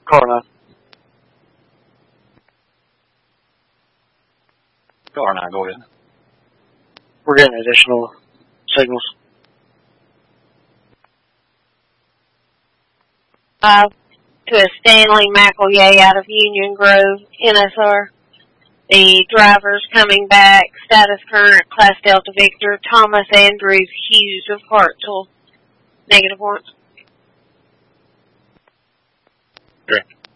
Car 9. Car 9, go ahead. We're getting additional signals. 5 to a Stanley McElroy out of Union Grove, NSR. The driver's coming back. Status current, Class Delta Victor, Thomas Andrews Hughes of Hartsville. -1. Okay.